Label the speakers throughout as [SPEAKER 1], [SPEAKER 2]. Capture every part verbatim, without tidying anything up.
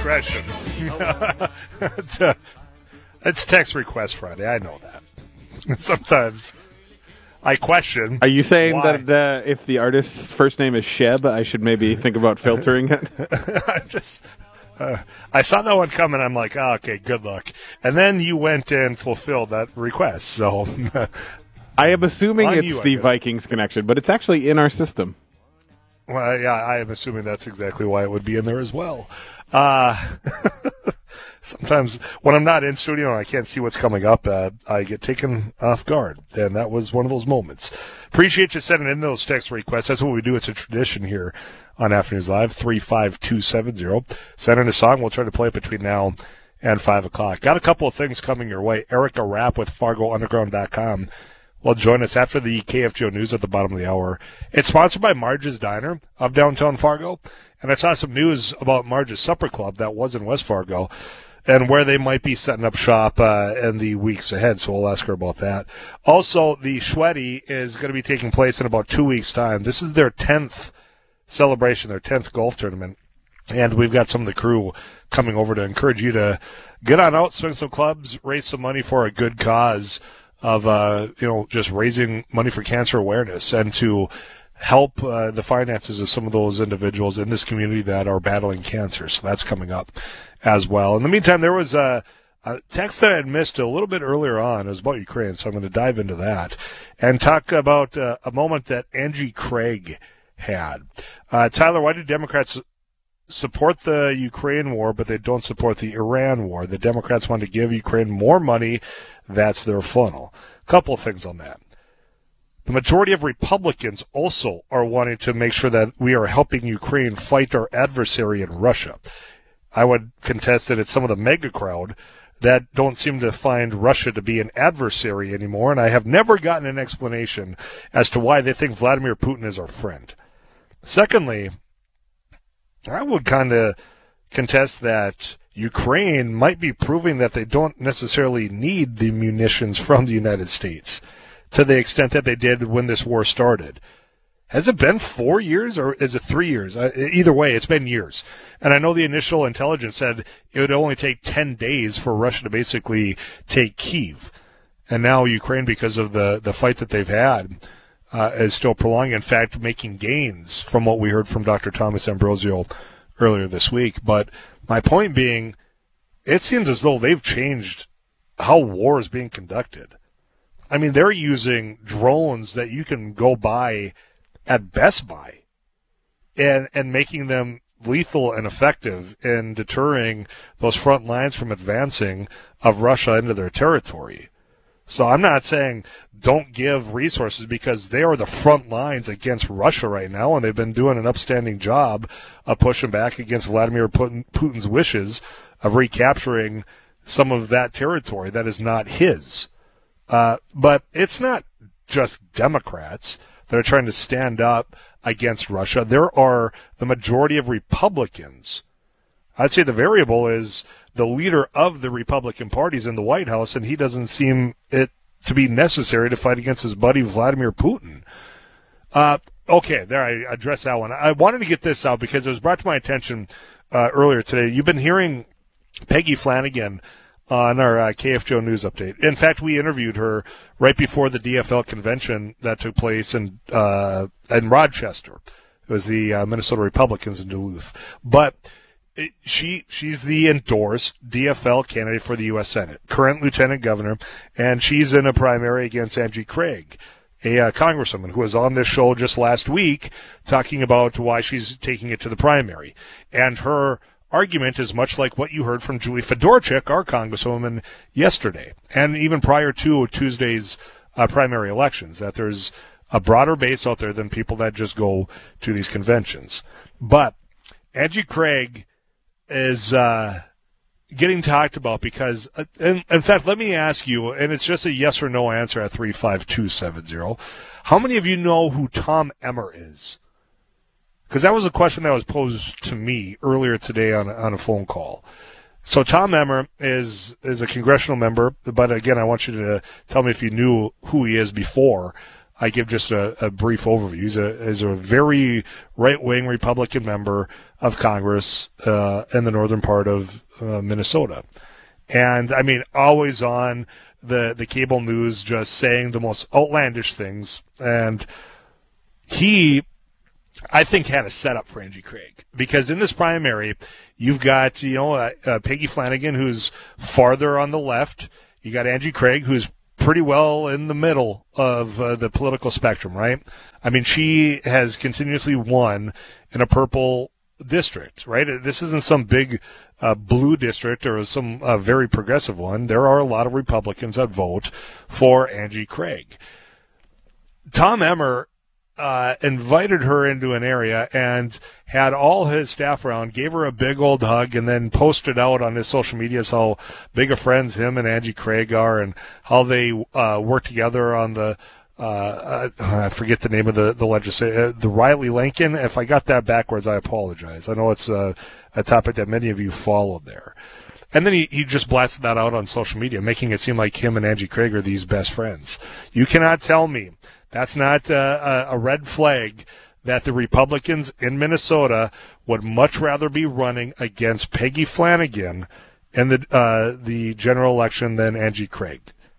[SPEAKER 1] discretion. it's, uh, it's Text Request Friday. I know that. Sometimes I question.
[SPEAKER 2] Are you saying
[SPEAKER 1] why.
[SPEAKER 2] that uh, if the artist's first name is Sheb, I should maybe think about filtering it?
[SPEAKER 1] I just, uh, I saw that one coming. I'm like, oh, okay, good luck. And then you went and fulfilled that request. So
[SPEAKER 2] I am assuming
[SPEAKER 1] On
[SPEAKER 2] it's
[SPEAKER 1] you, I
[SPEAKER 2] the
[SPEAKER 1] guess.
[SPEAKER 2] Vikings connection, but it's actually in our system.
[SPEAKER 1] Well, yeah, I am assuming that's exactly why it would be in there as well. Uh, sometimes when I'm not in studio and I can't see what's coming up, uh, I get taken off guard, and that was one of those moments. Appreciate you sending in those text requests. That's what we do. It's a tradition here on Afternoons Live, three five two seven zero. Send in a song. We'll try to play it between now and five o'clock. Got a couple of things coming your way. Erica Rapp with Fargo Underground dot com will join us after the K F G O News at the bottom of the hour. It's sponsored by Marge's Diner of downtown Fargo. And I saw some news about Marge's Supper Club that was in West Fargo and where they might be setting up shop uh, in the weeks ahead. So we'll ask her about that. Also, the Schweddy is going to be taking place in about two weeks' time. This is their tenth celebration, their tenth golf tournament. And we've got some of the crew coming over to encourage you to get on out, swing some clubs, raise some money for a good cause of, uh, you know, just raising money for cancer awareness and to help uh, the finances of some of those individuals in this community that are battling cancer. So that's coming up as well. In the meantime, there was a, a text that I had missed a little bit earlier on. It was about Ukraine, so I'm going to dive into that and talk about uh, a moment that Angie Craig had. Uh, Tyler, why do Democrats support the Ukraine war, but they don't support the Iran war? The Democrats want to give Ukraine more money. That's their funnel. A couple of things on that. The majority of Republicans also are wanting to make sure that we are helping Ukraine fight our adversary in Russia. I would contest that it's some of the mega crowd that don't seem to find Russia to be an adversary anymore, and I have never gotten an explanation as to why they think Vladimir Putin is our friend. Secondly, I would kind of contest that Ukraine might be proving that they don't necessarily need the munitions from the United States to the extent that they did when this war started. Has it been four years or is it three years? Uh, either way, it's been years. And I know the initial intelligence said it would only take ten days for Russia to basically take Kyiv. And now Ukraine, because of the, the fight that they've had, uh, is still prolonging, in fact, making gains from what we heard from Doctor Thomas Ambrosio earlier this week. But my point being, it seems as though they've changed how war is being conducted. I mean, they're using drones that you can go buy at Best Buy and, and making them lethal and effective in deterring those front lines from advancing of Russia into their territory. So I'm not saying don't give resources because they are the front lines against Russia right now, and they've been doing an upstanding job of pushing back against Vladimir Putin, Putin's wishes of recapturing some of that territory that is not his. Uh, but it's not just Democrats that are trying to stand up against Russia. There are the majority of Republicans. I'd say the variable is the leader of the Republican parties in the White House, and he doesn't seem it to be necessary to fight against his buddy Vladimir Putin. Uh, okay, there, I addressed that one. I wanted to get this out because it was brought to my attention uh, earlier today. You've been hearing Peggy Flanagan on our uh, K F G O News Update. In fact, we interviewed her right before the D F L convention that took place in uh, in Rochester. It was the uh, Minnesota Republicans in Duluth. But it, she she's the endorsed D F L candidate for the U S Senate, current lieutenant governor, and she's in a primary against Angie Craig, a uh, congresswoman who was on this show just last week talking about why she's taking it to the primary. And her argument is much like what you heard from Julie Fedorchak, our congresswoman, yesterday, and even prior to Tuesday's uh, primary elections, that there's a broader base out there than people that just go to these conventions. But Angie Craig is uh, getting talked about because, uh, in, in fact, let me ask you, and it's just a yes or no answer at three five two seven zero, how many of you know who Tom Emmer is? Because that was a question that was posed to me earlier today on on a phone call. So Tom Emmer is is a congressional member, but again, I want you to tell me if you knew who he is before I give just a, a brief overview. He's a, he's a very right-wing Republican member of Congress uh, in the northern part of uh, Minnesota. And, I mean, always on the, the cable news just saying the most outlandish things. And he, I think, had a setup for Angie Craig. Because in this primary, you've got, you know, uh, uh, Peggy Flanagan, who's farther on the left. You got Angie Craig, who's pretty well in the middle of uh, the political spectrum, right? I mean, she has continuously won in a purple district, right? This isn't some big uh, blue district or some uh, very progressive one. There are a lot of Republicans that vote for Angie Craig. Tom Emmer uh, invited her into an area and had all his staff around, gave her a big old hug, and then posted out on his social medias how big of friends him and Angie Craig are and how they uh, work together on the, uh, I forget the name of the, the legislature, uh, the Riley Lincoln. If I got that backwards, I apologize. I know it's uh, a topic that many of you followed there. And then he, he just blasted that out on social media, making it seem like him and Angie Craig are these best friends. You cannot tell me that's not uh, a red flag that the Republicans in Minnesota would much rather be running against Peggy Flanagan in the uh, the general election than Angie Craig.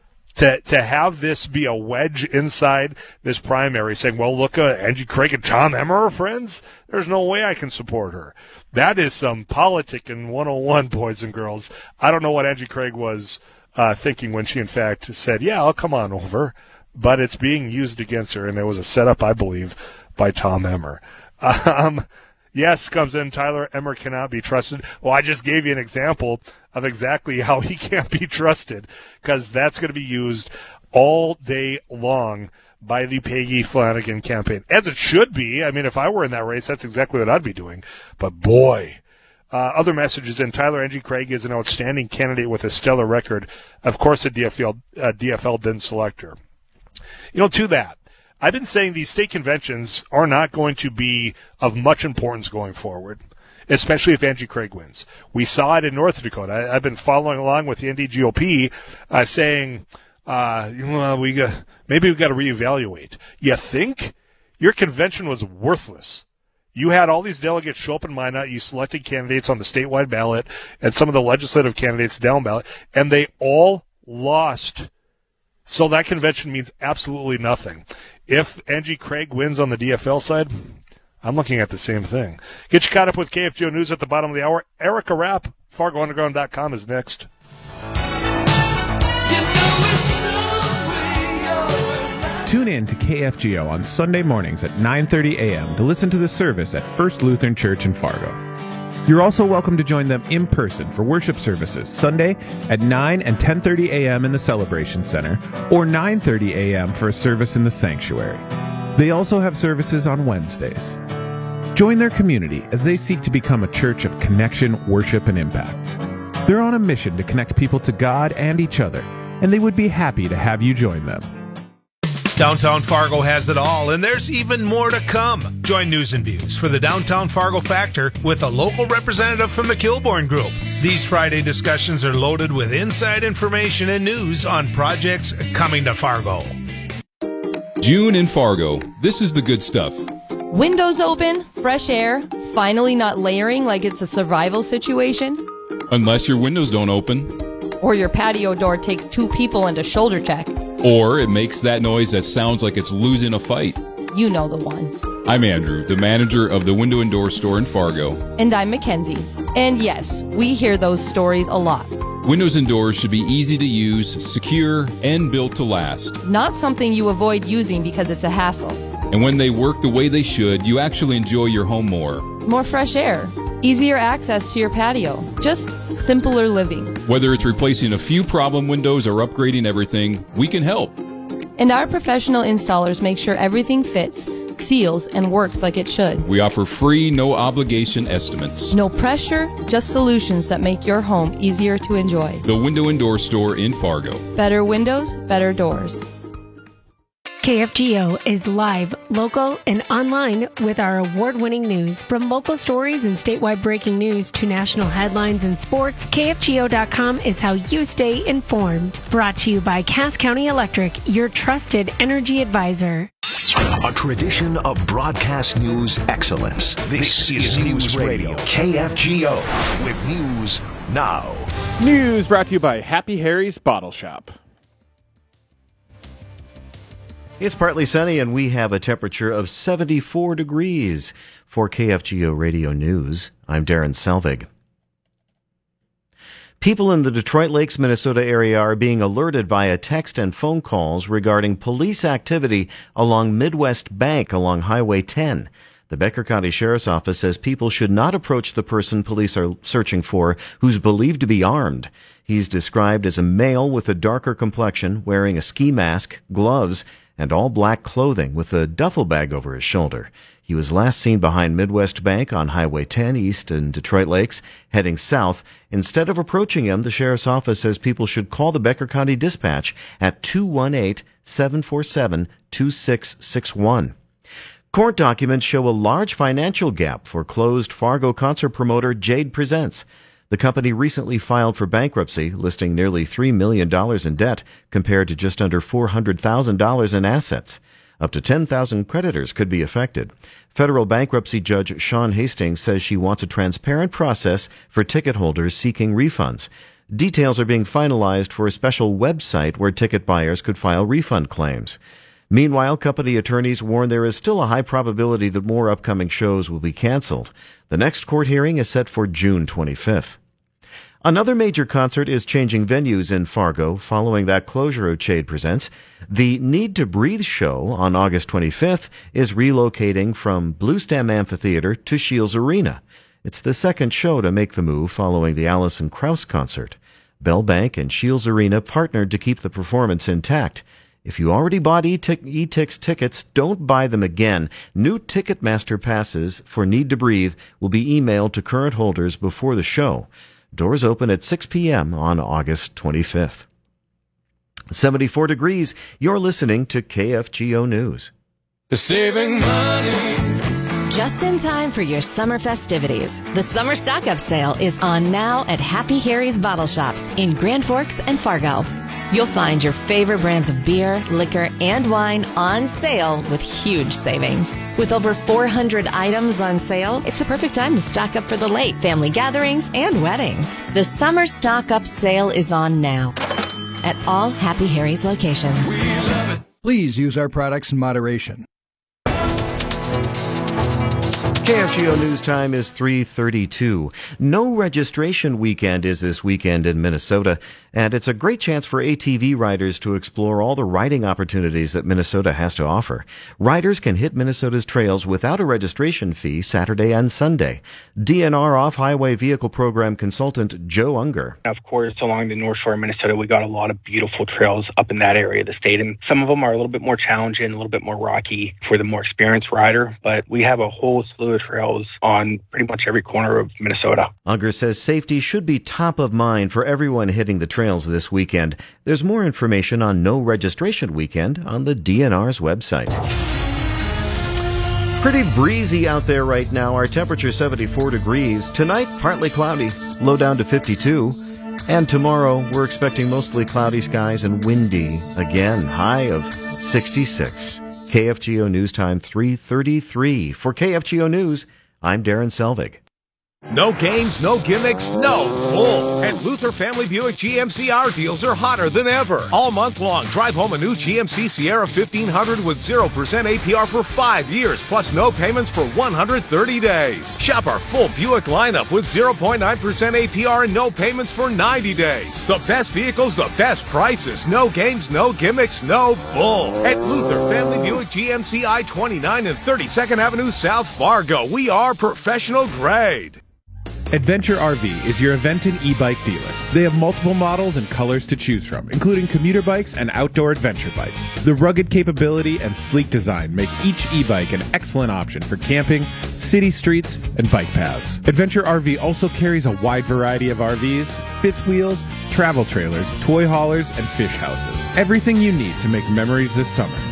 [SPEAKER 1] To to have this be a wedge inside this primary, saying, well, look, uh, Angie Craig and Tom Emmer are friends? There's no way I can support her. That is some politicking one oh one, boys and girls. I don't know what Angie Craig was uh, thinking when she, in fact, said, yeah, I'll come on over. But it's being used against her, and it was a setup, I believe, by Tom Emmer. Um, yes, comes in, Tyler Emmer cannot be trusted. Well, I just gave you an example of exactly how he can't be trusted, because that's going to be used all day long by the Peggy Flanagan campaign, as it should be. I mean, if I were in that race, that's exactly what I'd be doing. But boy, uh, other messages in. Tyler Angie Craig is an outstanding candidate with a stellar record. Of course, the D F L, uh, D F L didn't select her. You know, to that, I've been saying these state conventions are not going to be of much importance going forward, especially if Angie Craig wins. We saw it in North Dakota. I, I've been following along with the N D G O P uh, saying, uh, well, we got, maybe we've got to reevaluate. You think? Your convention was worthless. You had all these delegates show up in Minot. You selected candidates on the statewide ballot and some of the legislative candidates down ballot, and they all lost. So that convention means absolutely nothing. If Angie Craig wins on the D F L side, I'm looking at the same thing. Get you caught up with K F G O News at the bottom of the hour. Erica Rapp, Fargo Underground dot com is next.
[SPEAKER 3] Tune in to K F G O on Sunday mornings at nine thirty a.m. to listen to the service at First Lutheran Church in Fargo. You're also welcome to join them in person for worship services Sunday at nine and ten thirty a.m. in the Celebration Center, or nine thirty a.m. for a service in the sanctuary. They also have services on Wednesdays. Join their community as they seek to become a church of connection, worship, and impact. They're on a mission to connect people to God and each other, and they would be happy to have you join them.
[SPEAKER 4] Downtown Fargo has it all, and there's even more to come. Join News and Views for the Downtown Fargo Factor with a local representative from the Kilbourne Group. These Friday discussions are loaded with inside information and news on projects coming to Fargo.
[SPEAKER 5] June in Fargo. This is the good stuff.
[SPEAKER 6] Windows open, fresh air, finally not layering like it's a survival situation.
[SPEAKER 5] Unless your windows don't open.
[SPEAKER 6] Or your patio door takes two people and a shoulder check.
[SPEAKER 5] Or it makes that noise that sounds like it's losing a fight.
[SPEAKER 6] You know the one.
[SPEAKER 5] I'm Andrew, the manager of the Window and Door Store in Fargo.
[SPEAKER 6] And I'm Mackenzie. And yes, we hear those stories a lot.
[SPEAKER 5] Windows and doors should be easy to use, secure, and built to last.
[SPEAKER 6] Not something you avoid using because it's a hassle.
[SPEAKER 5] And when they work the way they should, you actually enjoy your home more.
[SPEAKER 6] More fresh air. Easier access to your patio. Just simpler living.
[SPEAKER 5] Whether it's replacing a few problem windows or upgrading everything, we can help.
[SPEAKER 6] And our professional installers make sure everything fits, seals, and works like it should.
[SPEAKER 5] We offer free, no-obligation estimates.
[SPEAKER 6] No pressure, just solutions that make your home easier to enjoy.
[SPEAKER 5] The Window and Door Store in Fargo.
[SPEAKER 6] Better windows, better doors.
[SPEAKER 7] K F G O is live, local, and online with our award-winning news. From local stories and statewide breaking news to national headlines and sports, K F G O dot com is how you stay informed. Brought to you by Cass County Electric, your trusted energy advisor.
[SPEAKER 8] A tradition of broadcast news excellence. This, this is News Radio, K F G O, with News Now.
[SPEAKER 2] News brought to you by Happy Harry's Bottle Shop.
[SPEAKER 9] It's partly sunny, and we have a temperature of seventy-four degrees. For K F G O Radio News, I'm Darren Selvig. People in the Detroit Lakes, Minnesota area are being alerted via text and phone calls regarding police activity along Midwest Bank along Highway ten. The Becker County Sheriff's Office says people should not approach the person police are searching for, who's believed to be armed. He's described as a male with a darker complexion, wearing a ski mask, gloves, and all black clothing with a duffel bag over his shoulder. He was last seen behind Midwest Bank on Highway ten east in Detroit Lakes, heading south. Instead of approaching him, the Sheriff's Office says people should call the Becker County Dispatch at two one eight, seven four seven, two six six one. Court documents show a large financial gap for closed Fargo concert promoter Jade Presents. The company recently filed for bankruptcy, listing nearly three million dollars in debt compared to just under four hundred thousand dollars in assets. Up to ten thousand creditors could be affected. Federal bankruptcy judge Sean Hastings says she wants a transparent process for ticket holders seeking refunds. Details are being finalized for a special website where ticket buyers could file refund claims. Meanwhile, company attorneys warn there is still a high probability that more upcoming shows will be canceled. The next court hearing is set for June twenty-fifth. Another major concert is changing venues in Fargo following that closure of Jade Presents. The Need to Breathe show on August twenty-fifth is relocating from Bluestem Amphitheater to Shields Arena. It's the second show to make the move following the Alison Krauss concert. Bell Bank and Shields Arena partnered to keep the performance intact. If you already bought E-Tix tickets, don't buy them again. New Ticketmaster passes for Need to Breathe will be emailed to current holders before the show. Doors open at six p.m. on August twenty-fifth. seventy-four degrees. You're listening to K F G O News.
[SPEAKER 10] Saving money.
[SPEAKER 11] Just in time for your summer festivities. The summer stock-up sale is on now at Happy Harry's Bottle Shops in Grand Forks and Fargo. You'll find your favorite brands of beer, liquor, and wine on sale with huge savings. With over four hundred items on sale, it's the perfect time to stock up for the late family gatherings and weddings. The summer stock-up sale is on now at all Happy Harry's locations.
[SPEAKER 12] Please use our products in moderation.
[SPEAKER 9] K F G O News time is three thirty-two. No registration weekend is this weekend in Minnesota, and it's a great chance for A T V riders to explore all the riding opportunities that Minnesota has to offer. Riders can hit Minnesota's trails without a registration fee Saturday and Sunday. D N R Off-Highway Vehicle Program consultant Joe Unger.
[SPEAKER 13] Of course, along the North Shore of Minnesota, we got a lot of beautiful trails up in that area of the state, and some of them are a little bit more challenging, a little bit more rocky for the more experienced rider, but we have a whole slew of trails on pretty much every corner of Minnesota.
[SPEAKER 9] Unger says safety should be top of mind for everyone hitting the trails this weekend. There's more information on No Registration Weekend on the D N R's website. Pretty breezy out there right now. Our temperature seventy-four degrees. Tonight, partly cloudy, low down to fifty-two. And tomorrow, we're expecting mostly cloudy skies and windy. Again, high of sixty-six. K F G O News time three thirty-three. For K F G O News, I'm Darren Selvig.
[SPEAKER 14] No games, no gimmicks, no bull. And Luther Family Buick G M C R deals are hotter than ever. All month long, drive home a new G M C Sierra fifteen hundred with zero percent A P R for five years, plus no payments for one hundred thirty days. Shop our full Buick lineup with zero point nine percent A P R and no payments for ninety days. The best vehicles, the best prices. No games, no gimmicks, no bull. At Luther Family Buick G M C I twenty-nine and thirty-second Avenue South Fargo. We are professional grade.
[SPEAKER 3] Adventure R V is your Aventon e-bike dealer. They have multiple models and colors to choose from, including commuter bikes and outdoor adventure bikes. The rugged capability and sleek design make each e-bike an excellent option for camping, city streets, and bike paths. Adventure R V also carries a wide variety of R Vs, fifth wheels, travel trailers, toy haulers, and fish houses. Everything you need to make memories this summer.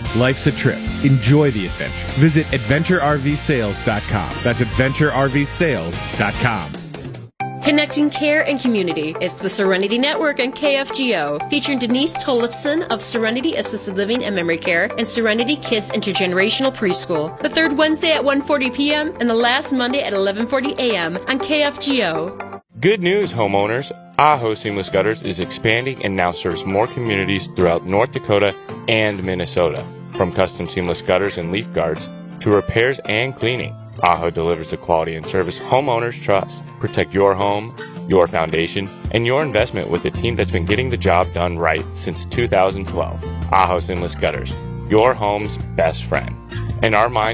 [SPEAKER 3] Life's a trip. Enjoy the adventure. Visit adventure r v sales dot com. That's adventure r v sales dot com.
[SPEAKER 15] Connecting care and community. It's the Serenity Network on K F G O, featuring Denise Tollefson of Serenity Assisted Living and Memory Care and Serenity Kids Intergenerational Preschool. The third Wednesday at one forty p.m. and the last Monday at eleven forty a.m. on K F G O.
[SPEAKER 16] Good news, homeowners. Aho Seamless Gutters is expanding and now serves more communities throughout North Dakota and Minnesota. From custom seamless gutters and leaf guards to repairs and cleaning, Aho delivers the quality and service homeowners trust. Protect your home, your foundation, and your investment with a team that's been getting the job done right since two thousand twelve. Aho Seamless Gutters, your home's best friend. And our mind